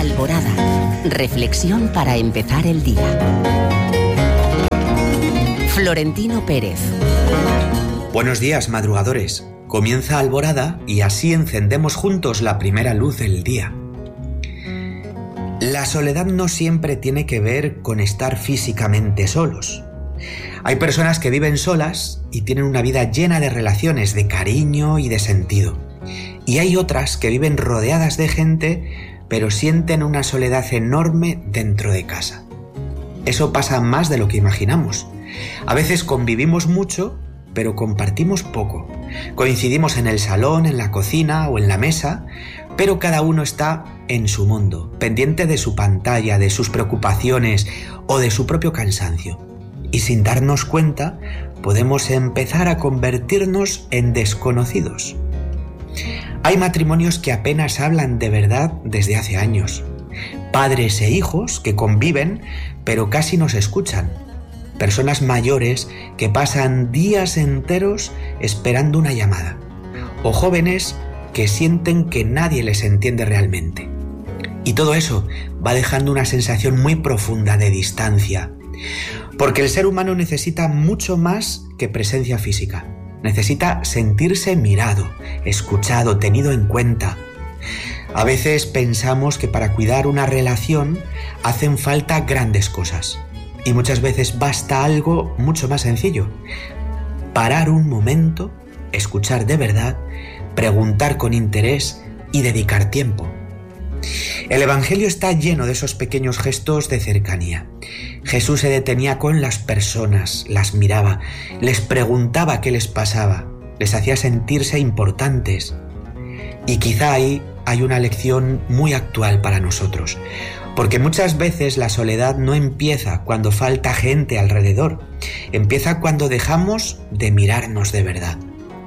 Alborada. Reflexión para empezar el día. Florentino Pérez. Buenos días, madrugadores. Comienza Alborada y así encendemos juntos la primera luz del día. La soledad no siempre tiene que ver con estar físicamente solos. Hay personas que viven solas y tienen una vida llena de relaciones, de cariño y de sentido. Y hay otras que viven rodeadas de gente, pero sienten una soledad enorme dentro de casa. Eso pasa más de lo que imaginamos. A veces convivimos mucho, pero compartimos poco. Coincidimos en el salón, en la cocina o en la mesa, pero cada uno está en su mundo, pendiente de su pantalla, de sus preocupaciones o de su propio cansancio. Y sin darnos cuenta, podemos empezar a convertirnos en desconocidos. Hay matrimonios que apenas hablan de verdad desde hace años. Padres e hijos que conviven, pero casi no se escuchan. Personas mayores que pasan días enteros esperando una llamada. O jóvenes que sienten que nadie les entiende realmente. Y todo eso va dejando una sensación muy profunda de distancia. Porque el ser humano necesita mucho más que presencia física. Necesita sentirse mirado, escuchado, tenido en cuenta. A veces pensamos que para cuidar una relación hacen falta grandes cosas. Y muchas veces basta algo mucho más sencillo. Parar un momento, escuchar de verdad, preguntar con interés y dedicar tiempo. El Evangelio está lleno de esos pequeños gestos de cercanía. Jesús se detenía con las personas, las miraba, les preguntaba qué les pasaba, les hacía sentirse importantes. Y quizá ahí hay una lección muy actual para nosotros, porque muchas veces la soledad no empieza cuando falta gente alrededor, empieza cuando dejamos de mirarnos de verdad.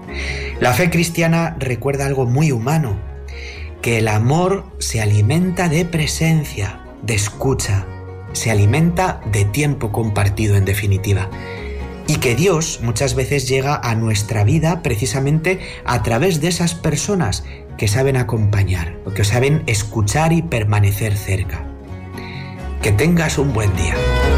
La fe cristiana recuerda algo muy humano, que el amor se alimenta de presencia, de escucha, se alimenta de tiempo compartido en definitiva. Y que Dios muchas veces llega a nuestra vida precisamente a través de esas personas que saben acompañar, o que saben escuchar y permanecer cerca. Que tengas un buen día.